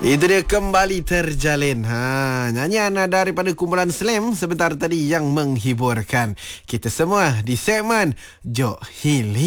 Itu dia kembali terjalin. Nyanyian daripada kumpulan Slam sebentar tadi yang menghiburkan kita semua di segmen Jok Hili.